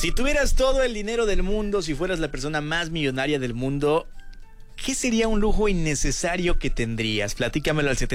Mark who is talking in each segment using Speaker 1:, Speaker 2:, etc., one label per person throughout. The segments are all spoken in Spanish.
Speaker 1: Si tuvieras todo el dinero del mundo, si fueras la persona más millonaria del mundo, ¿qué sería un lujo innecesario que tendrías? Platícamelo al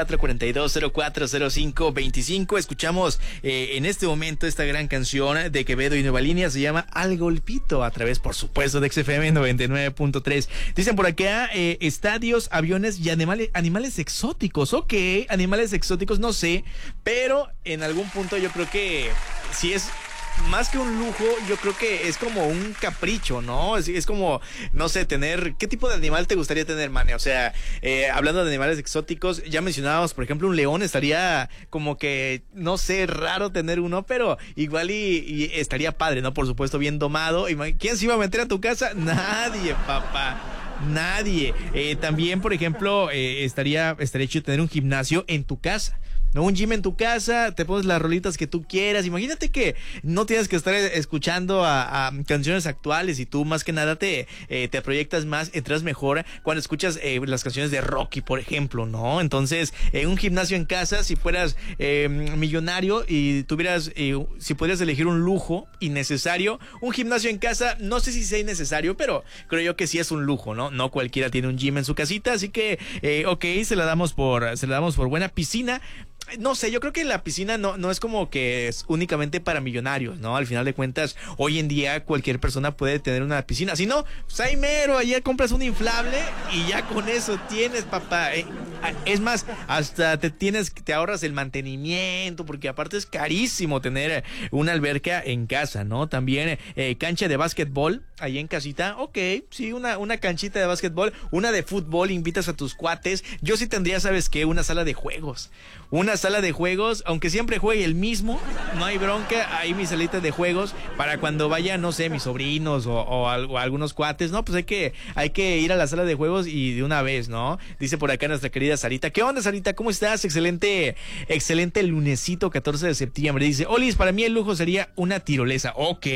Speaker 1: 7442040525. Escuchamos en este momento esta gran canción de Quevedo y Nueva Línea. Se llama Al Golpito, a través, por supuesto, de XFM 99.3. Dicen por acá, estadios, aviones y animales exóticos. Ok, animales exóticos, no sé, pero en algún punto yo creo que si es más que un lujo, yo creo que es como un capricho, ¿no? Es como, no sé, ¿qué tipo de animal te gustaría tener, Mane? O sea, hablando de animales exóticos, ya mencionábamos, por ejemplo, un león. Estaría como que, no sé, raro tener uno, pero igual y estaría padre, ¿no? Por supuesto, bien domado. ¿Quién se iba a meter a tu casa? Nadie, papá. Nadie. También, por ejemplo, estaría chido tener un gimnasio en tu casa. No, un gym en tu casa, te pones las rolitas que tú quieras. Imagínate que no tienes que estar escuchando a canciones actuales y tú más que nada te proyectas más, entras mejor cuando escuchas las canciones de Rocky, por ejemplo, ¿no? Entonces, un gimnasio en casa, si fueras millonario y tuvieras, si pudieras elegir un lujo innecesario, un gimnasio en casa, no sé si sea innecesario, pero creo yo que sí es un lujo, ¿no? No cualquiera tiene un gym en su casita, así que, ok, se la damos por buena. Piscina. No sé, yo creo que la piscina no es como que es únicamente para millonarios, ¿no? Al final de cuentas, hoy en día cualquier persona puede tener una piscina. Si no, pues ahí mero, ayer compras un inflable y ya con eso tienes, papá. Es más, hasta te ahorras el mantenimiento, porque aparte es carísimo tener una alberca en casa, ¿no? También cancha de básquetbol ahí en casita. Ok, sí, una canchita de básquetbol, una de fútbol, invitas a tus cuates. Yo sí tendría, ¿sabes qué? Una sala de juegos. Una sala de juegos, aunque siempre juegue el mismo, no hay bronca, ahí mi salita de juegos para cuando vayan, no sé, mis sobrinos o algunos cuates, ¿no? Pues hay que ir a la sala de juegos y de una vez, ¿no? Dice por acá nuestra querida Sarita. ¿Qué onda, Sarita? ¿Cómo estás? Excelente lunesito 14 de septiembre. Dice, Olis, para mí el lujo sería una tirolesa. Ok.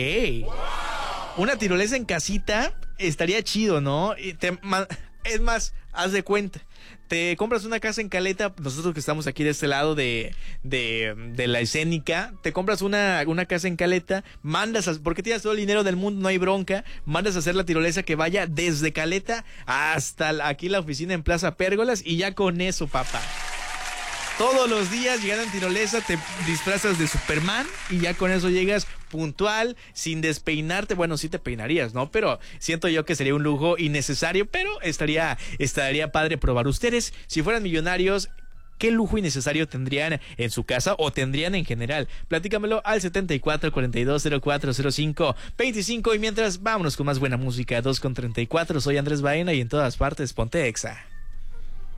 Speaker 1: Una tirolesa en casita estaría chido, ¿no? Es más, haz de cuenta. Te compras una casa en Caleta, nosotros que estamos aquí de este lado de la escénica, te compras una casa en Caleta, porque tienes todo el dinero del mundo, no hay bronca, mandas a hacer la tirolesa que vaya desde Caleta hasta aquí la oficina en Plaza Pérgolas y ya con eso, papá. Todos los días llegando en tirolesa te disfrazas de Superman y ya con eso llegas puntual, sin despeinarte. Bueno, sí te peinarías, ¿no? Pero siento yo que sería un lujo innecesario, pero estaría padre probar. Ustedes, si fueran millonarios, ¿qué lujo innecesario tendrían en su casa o tendrían en general? Platícamelo al 7442040525 y mientras vámonos con más buena música. 2:34, soy Andrés Baena y en todas partes ponte Exa.